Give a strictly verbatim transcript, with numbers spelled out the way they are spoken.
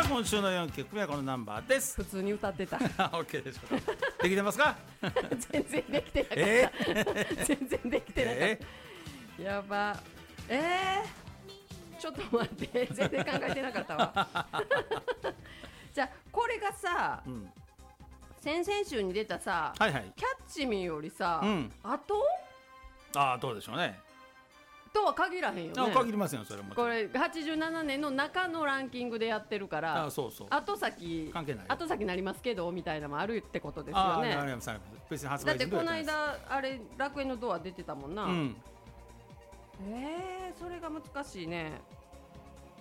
今週のよんきょくめはこのナンバーです。 普通に歌ってた OK でしょうか。できてますか？ 全然できてなかった、 えー、全然できてなかった、えー、やばえー、ちょっと待って全然考えてなかったわじゃあこれがさ、うん、先々週に出たさ、はいはい、キャッチミーよりさ、うん、後ああどうでしょうねとは限らへんよね。 あ限りますよそれも。 これはちじゅうななねんの中のランキングでやってるから、 あそうそう後先関係ない後先なりますけどみたいなのもあるってことですよね。 ああ別に発売だってこの間あれ楽園のドア出てたもんな、うん、えー、それが難しいね。